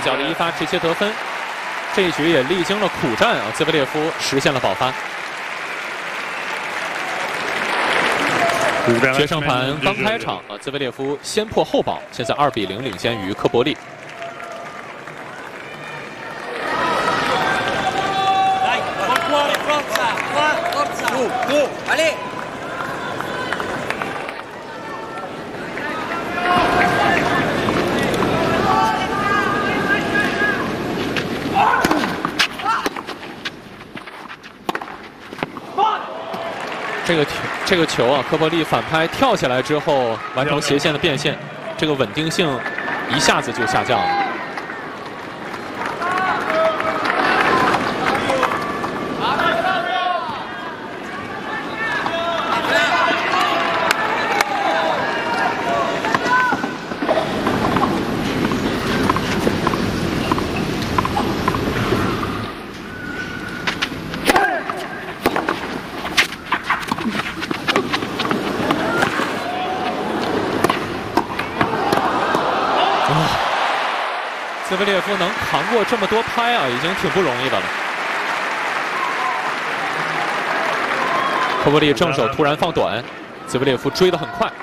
脚的一发直接得分。这一局也历经了苦战啊，兹维列夫实现了保发。决胜盘刚开场啊，兹维列夫先破后保，现在2比0领先于科博利。 这个球啊，科博利反拍跳起来之后，完成斜线的变线，这个稳定性一下子就下降了。兹维列夫能扛过这么多拍啊，已经挺不容易的了。科博利正手突然放短，兹维列夫追得很快。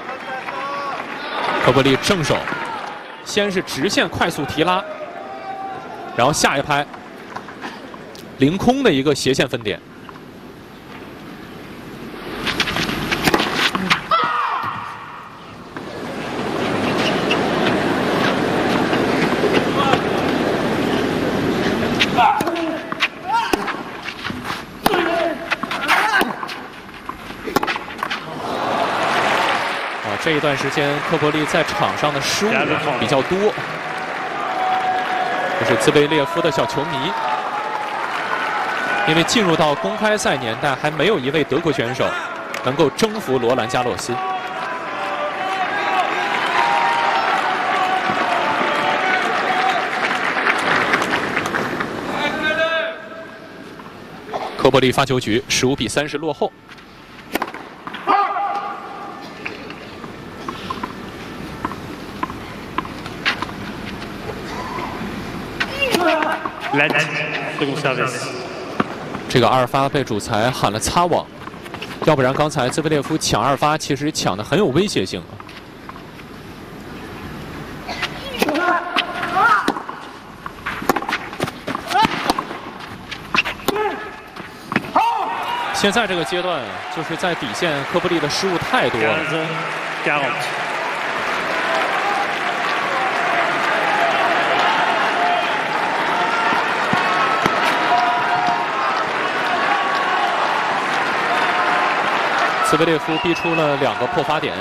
科博利正手，先是直线快速提拉，然后下一拍凌空的一个斜线分点。 这一段时间，科博利在场上的失误比较多，这是兹维列夫的小球迷。因为进入到公开赛年代，还没有一位德国选手能够征服罗兰加洛斯。科博利发球局15比30落后。 这个二发被主裁喊了擦网，要不然刚才兹维列夫抢二发其实抢得很有威胁性啊。现在这个阶段就是在底线，科博利的失误太多了。 兹维列夫逼出了2个破发点，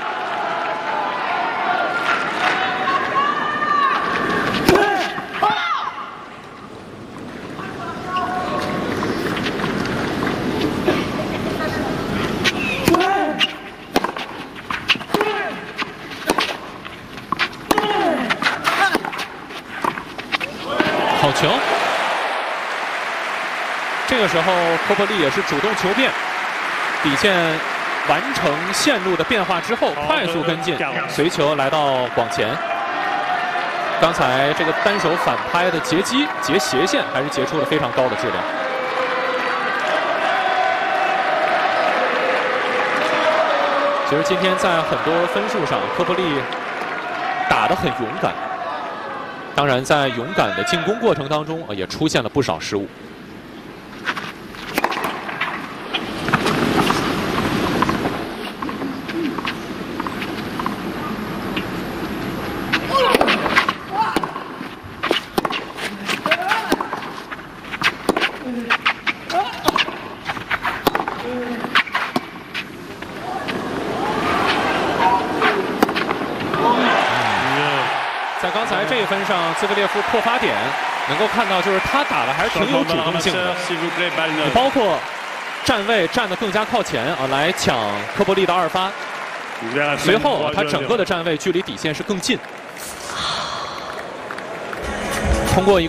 好球！这个时候科博利也是主动求变。 底线完成线路的变化之后，快速跟进，随球来到网前。刚才这个单手反拍的截击、截斜线，还是截出了非常高的质量。其实今天在很多分数上，科博利打得很勇敢。当然，在勇敢的进攻过程当中，也出现了不少失误。 在刚才这一分上，兹维列夫破发点能够看到，就是他打的还是挺有主动性的，包括站位站得更加靠前啊，来抢科博利的二发。随后他整个的站位距离底线是更近，通过一个。